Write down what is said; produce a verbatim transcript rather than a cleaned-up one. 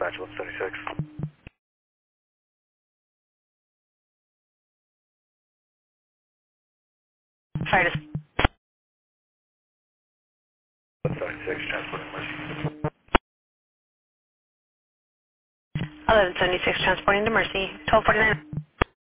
dispatch eleven seventy-six. Fire dis- eleven seventy-six, transporting Mercy. eleven seventy-six transporting to Mercy. twelve forty-nine.